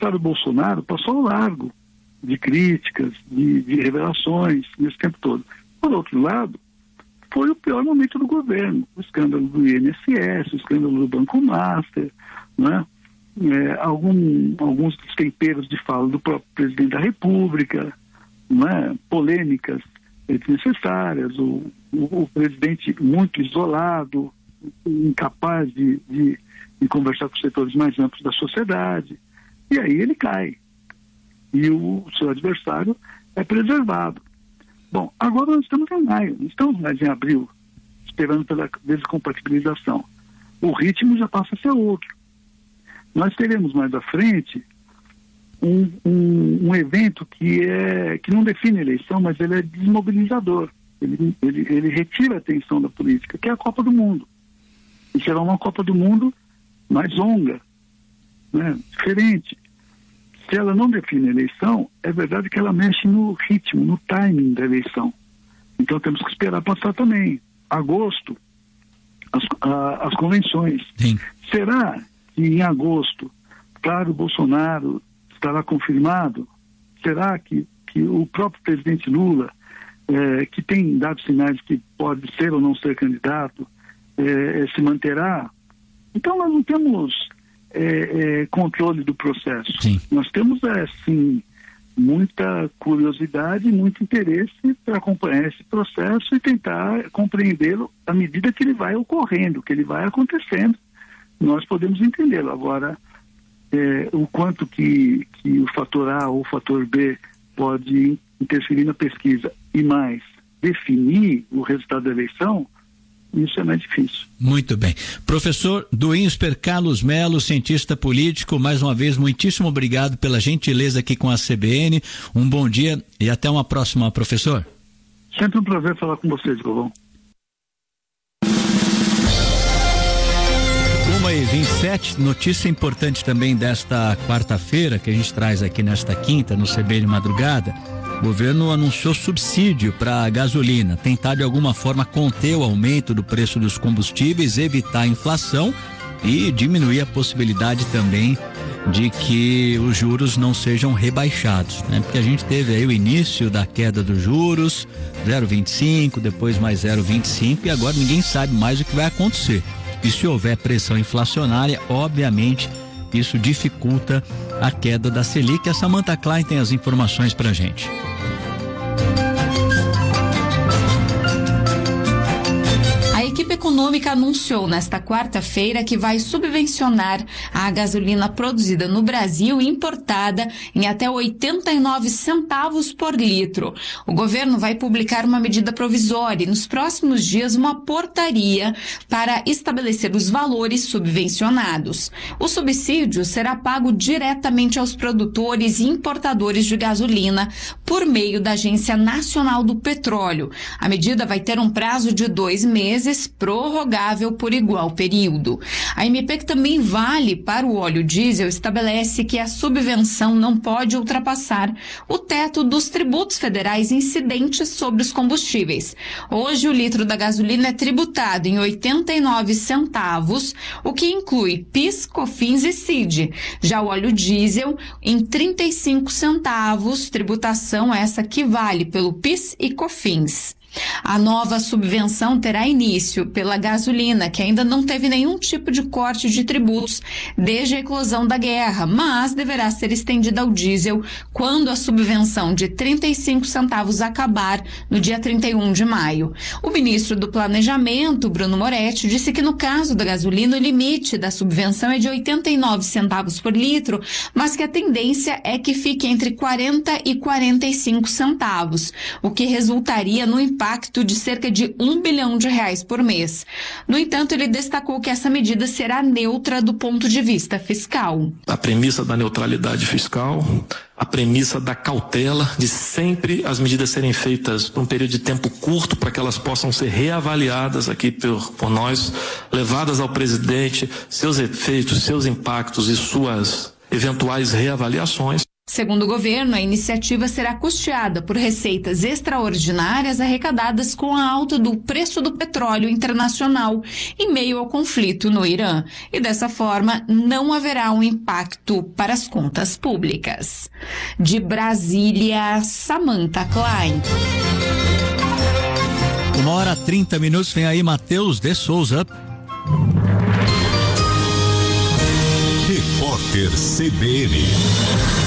adversário Bolsonaro passou ao largo de críticas, de revelações nesse tempo todo. Por outro lado, foi o pior momento do governo, o escândalo do INSS, o escândalo do Banco Master, né? Alguns dos temperos de fala do próprio presidente da República, né? Polêmicas desnecessárias, o presidente muito isolado, incapaz de conversar com os setores mais amplos da sociedade, e aí ele cai. E o seu adversário é preservado. Bom, agora nós estamos em maio, não estamos mais em abril, esperando pela descompatibilização. O ritmo já passa a ser outro. Nós teremos mais à frente um evento que não define eleição, mas ele é desmobilizador. Ele retira a atenção da política, que é a Copa do Mundo. E será uma Copa do Mundo mais longa, né? Diferente. Se ela não define a eleição, é verdade que ela mexe no ritmo, no timing da eleição. Então temos que esperar passar também. Agosto, as convenções. Sim. Será que em agosto, claro, Bolsonaro estará confirmado? Será que o próprio presidente Lula, que tem dado sinais que pode ser ou não ser candidato, se manterá? Então nós não temos controle do processo. Sim. Nós temos, sim, muita curiosidade e muito interesse para acompanhar esse processo e tentar compreendê-lo à medida que ele vai ocorrendo, que ele vai acontecendo. Nós podemos entendê-lo. Agora, o quanto que o fator A ou o fator B pode interferir na pesquisa e mais definir o resultado da eleição, isso é mais difícil. Muito bem. Professor Duínsper Carlos Melo, cientista político, mais uma vez, muitíssimo obrigado pela gentileza aqui com a CBN. Um bom dia e até uma próxima, professor. Sempre um prazer falar com vocês, Galvão. 1h27, notícia importante também desta quarta-feira, que a gente traz aqui nesta quinta, no CBN Madrugada. O governo anunciou subsídio para a gasolina, tentar de alguma forma conter o aumento do preço dos combustíveis, evitar a inflação e diminuir a possibilidade também de que os juros não sejam rebaixados, né? Porque a gente teve aí o início da queda dos juros, 0,25, depois mais 0,25 e agora ninguém sabe mais o que vai acontecer. E se houver pressão inflacionária, obviamente, isso dificulta a queda da Selic. A Samantha Klein tem as informações pra gente. A equipe econômica anunciou nesta quarta-feira que vai subvencionar a gasolina produzida no Brasil e importada em até 89 centavos por litro. O governo vai publicar uma medida provisória e nos próximos dias uma portaria para estabelecer os valores subvencionados. O subsídio será pago diretamente aos produtores e importadores de gasolina por meio da Agência Nacional do Petróleo. A medida vai ter um prazo de 2 meses, prorrogável por igual período. A MP, que também vale para o óleo diesel, estabelece que a subvenção não pode ultrapassar o teto dos tributos federais incidentes sobre os combustíveis. Hoje, o litro da gasolina é tributado em 89 centavos, o que inclui PIS, COFINS e CID. Já o óleo diesel em 35 centavos, tributação essa que vale pelo PIS e COFINS. A nova subvenção terá início pela gasolina, que ainda não teve nenhum tipo de corte de tributos desde a eclosão da guerra, mas deverá ser estendida ao diesel quando a subvenção de 35 centavos acabar no dia 31 de maio. O ministro do Planejamento, Bruno Moretti, disse que no caso da gasolina o limite da subvenção é de 89 centavos por litro, mas que a tendência é que fique entre 40 e 45 centavos, o que resultaria no impacto de cerca de R$1 bilhão por mês. No entanto, ele destacou que essa medida será neutra do ponto de vista fiscal. A premissa da neutralidade fiscal, a premissa da cautela, de sempre as medidas serem feitas por um período de tempo curto para que elas possam ser reavaliadas aqui por nós, levadas ao presidente, seus efeitos, seus impactos e suas eventuais reavaliações. Segundo o governo, a iniciativa será custeada por receitas extraordinárias arrecadadas com a alta do preço do petróleo internacional em meio ao conflito no Irã. E dessa forma, não haverá um impacto para as contas públicas. De Brasília, Samantha Klein. 1h30, vem aí Matheus de Souza. Repórter CBN.